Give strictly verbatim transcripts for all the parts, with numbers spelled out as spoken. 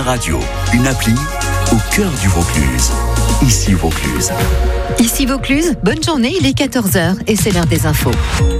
Radio, une appli au cœur du Vaucluse. Ici Vaucluse. Ici Vaucluse, bonne journée, il est quatorze heures et c'est l'heure des infos.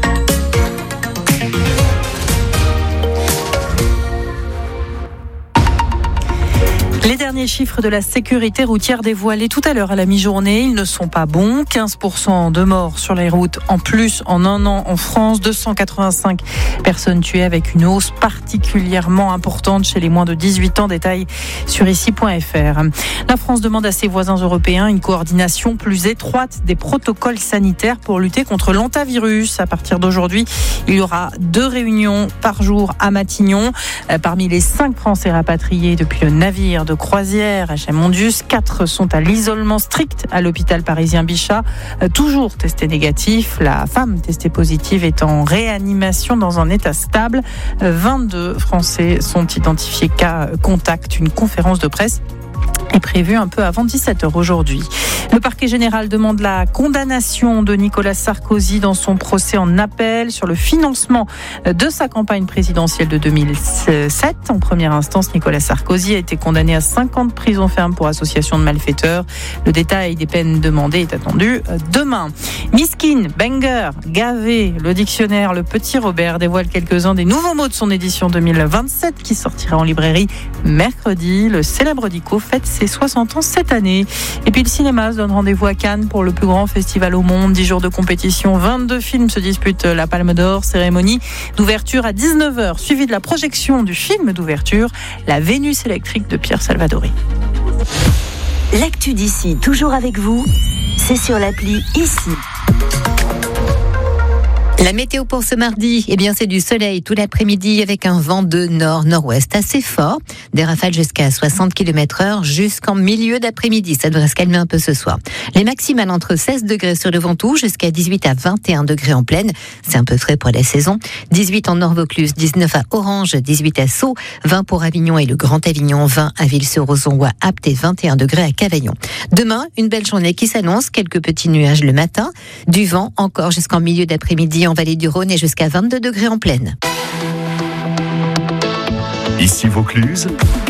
Les derniers chiffres de la sécurité routière dévoilés tout à l'heure à la mi-journée, ils ne sont pas bons. quinze pour cent de morts sur les routes en plus en un an en France. deux cent quatre-vingt-cinq personnes tuées avec une hausse particulièrement importante chez les moins de dix-huit ans. Détail sur ici point f r. La France demande à ses voisins européens une coordination plus étroite des protocoles sanitaires pour lutter contre l'hantavirus. À partir d'aujourd'hui, il y aura deux réunions par jour à Matignon. Parmi les cinq Français rapatriés depuis le navire de croisière H M Ondius, quatre sont à l'isolement strict à l'hôpital parisien Bichat, toujours testé négatif. La femme testée positive est en réanimation dans un état stable. vingt-deux Français sont identifiés cas contact. Une conférence de presse est prévue un peu avant dix-sept heures aujourd'hui. Le parquet général demande la condamnation de Nicolas Sarkozy dans son procès en appel sur le financement de sa campagne présidentielle de deux mille sept. En première instance, Nicolas Sarkozy a été condamné à cinq ans de prison ferme pour association de malfaiteurs. Le détail des peines demandées est attendu demain. Miskin, banger, gavé, le dictionnaire Le Petit Robert dévoile quelques-uns des nouveaux mots de son édition deux mille vingt-sept qui sortira en librairie mercredi. Le célèbre dico fête ses soixante ans cette année. Et puis le cinéma se donne rendez-vous à Cannes pour le plus grand festival au monde. dix jours de compétition, vingt-deux films se disputent la Palme d'Or. Cérémonie d'ouverture à dix-neuf heures, suivie de la projection du film d'ouverture, La Vénus électrique de Pierre Salvadori. L'actu d'ici, toujours avec vous, c'est sur l'appli Ici. La météo pour ce mardi, eh bien c'est du soleil tout l'après-midi avec un vent de nord-nord-ouest assez fort. Des rafales jusqu'à soixante kilomètres heure jusqu'en milieu d'après-midi. Ça devrait se calmer un peu ce soir. Les maximales entre seize degrés sur le Ventoux jusqu'à dix-huit à vingt et un degrés en plaine. C'est un peu frais pour la saison. dix-huit en Nord-Vaucluse, dix-neuf à Orange, dix-huit à Sceaux, vingt pour Avignon et le Grand Avignon, vingt à Ville-sur-Ozon ou à Apt et vingt et un degrés à Cavaillon. Demain, une belle journée qui s'annonce. Quelques petits nuages le matin. Du vent encore jusqu'en milieu d'après-midi en vallée du Rhône et jusqu'à vingt-deux degrés en plaine. Ici Vaucluse,